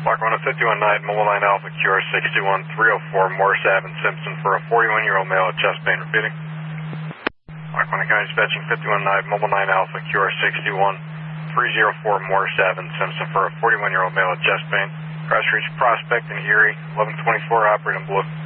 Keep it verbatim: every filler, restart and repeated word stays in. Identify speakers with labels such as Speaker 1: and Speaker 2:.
Speaker 1: Block one oh fifty-one night, Mobile nine Alpha, Q R sixty-one, three oh four, Morris Avenue, Simpson, for a forty-one-year-old male with chest pain. Repeating. Block one County Dispatching fifty-one night, Mobile nine Alpha, Q R sixty-one, three oh four, Morris Avenue, Simpson, for a forty-one-year-old male with chest pain. Crash reached Prospect and Erie, eleven twenty-four, operating blue.